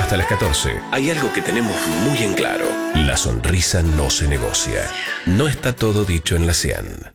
hasta las 14. Hay algo que tenemos muy en claro. La sonrisa no se negocia. No está todo dicho en la Cian.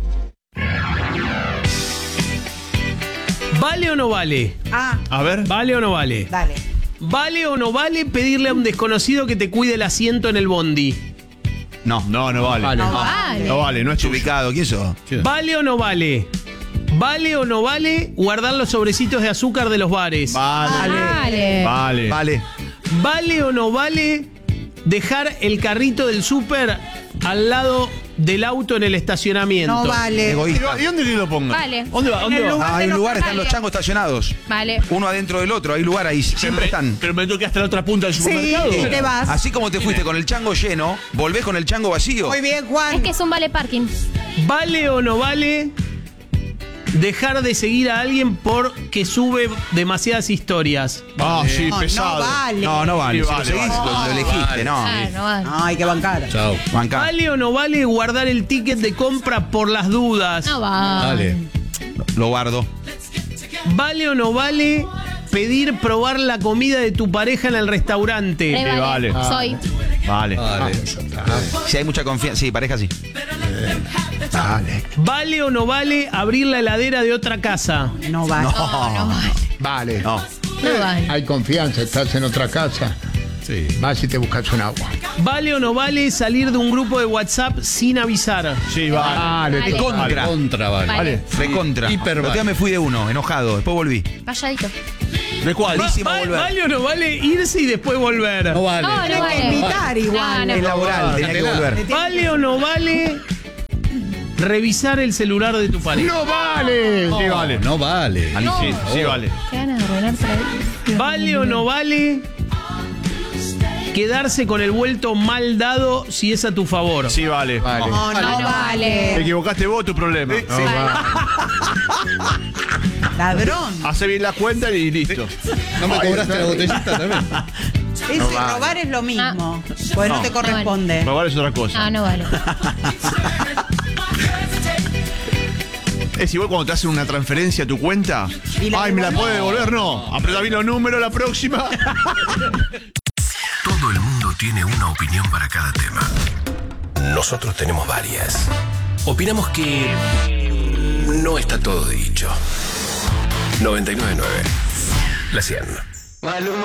¿Vale o no vale? A ver. ¿Vale o no vale? Dale. ¿Vale o no vale pedirle a un desconocido que te cuide el asiento en el bondi? No, no vale. No vale. No vale, no es ubicado. ¿Quién sos? ¿Vale o no vale? ¿Vale o no vale guardar los sobrecitos de azúcar de los bares? Vale. Vale. ¿Vale o no vale dejar el carrito del súper al lado del auto en el estacionamiento? No vale. Egoísta. ¿Y dónde lo pongas? Vale. ¿Dónde va? ¿Dónde va? Hay un lugar, están Vale. los changos estacionados. Vale. Uno adentro del otro, hay lugar ahí, siempre están. Pero me tengo que hasta la otra punta del Sí, supermercado. te vas. Así como te fuiste con el chango lleno, volvés con el chango vacío. Muy bien, Juan. Es que es un vale parking. ¿Vale o no vale dejar de seguir a alguien porque sube demasiadas historias? Ah, sí, No, pesado. no vale. No vale. Sí, Si vale, lo seguís, vale. lo elegiste, no. Ah, no vale. No, hay que bancar. Chao. Bancá. ¿Vale o no vale guardar el ticket de compra por las dudas? No vale. Dale. Lo guardo. ¿Vale o no vale pedir probar la comida de tu pareja en el restaurante? Re vale. Soy. Vale. Vale. Si hay mucha confianza. Sí, pareja sí. Dale. ¿Vale o no vale abrir la heladera de otra casa? No vale. No vale. Vale. No. No vale. Hay confianza, estás en otra casa. Sí. Vas y te buscas un agua. ¿Vale o no vale salir de un grupo de WhatsApp sin avisar? Sí, vale. Vale. Contra. Contra, vale. Vale. Recontra. Hiper El otro día vale. me fui de uno, enojado. Después volví. Calladito. ¿De cuál? ¿Vale o no vale irse y después volver? No vale. No, no Hay que vale. invitar igual. No, Es laboral, tenía que volver. ¿Vale o no vale revisar el celular de tu pareja? ¡No vale! Sí, vale. No vale. A mí sí, sí vale. Qué ganas de arruinarse la vida. ¿Vale o no vale quedarse con el vuelto mal dado si es a tu favor? Sí, vale. Vale. No, no Te vale. equivocaste vos, tu problema. Ladrón. Hace bien la cuenta y listo. ¿No me cobraste la botellita también? Robar es lo mismo. Pues no te corresponde. Robar es otra cosa. No vale. Es igual cuando te hacen una transferencia a tu cuenta. ¿Y la Ay, ¿me la devolvés? puede devolver? No. Apretá bien los números la próxima. Todo el mundo tiene una opinión para cada tema. Nosotros tenemos varias. Opinamos que no está todo dicho. 99.9. La 100.